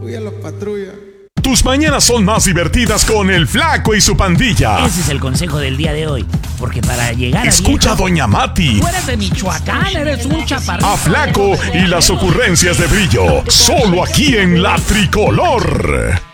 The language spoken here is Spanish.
Uy, a la patrulla. Tus mañanas son más divertidas con el Flaco y su pandilla. Ese es el consejo del día de hoy. Porque para llegar Escucha a Doña Mati. Tú eres de Michoacán, eres un chaparrito. A Flaco y las ocurrencias de Brillo. Solo aquí en La Tricolor.